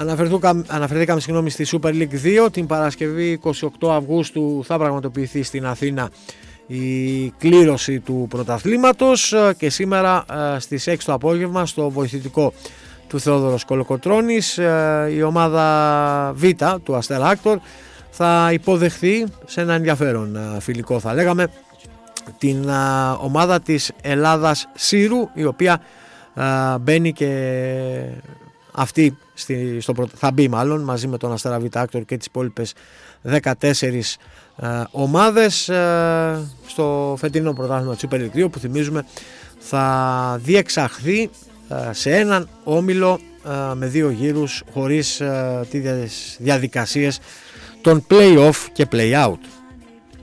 Αναφερθήκαμε στη Super League 2. Την Παρασκευή 28 Αυγούστου θα πραγματοποιηθεί στην Αθήνα η κλήρωση του πρωταθλήματος και σήμερα στις 6 το απόγευμα στο βοηθητικό του Θεόδωρος Κολοκοτρώνης η ομάδα Β του Αστέρα Άκτορ θα υποδεχθεί σε ένα ενδιαφέρον φιλικό, θα λέγαμε, την ομάδα της Ελλάδας Σύρου, η οποία μπαίνει και αυτή θα μπει μάλλον μαζί με τον Αστέρα Β Άκτορ και τις υπόλοιπες 14 ομάδες στο φετινό πρωτάθλημα της Super League 2, που θυμίζουμε θα διεξαχθεί σε έναν όμιλο με 2 γύρους χωρίς τις διαδικασίες των play-off και play-out.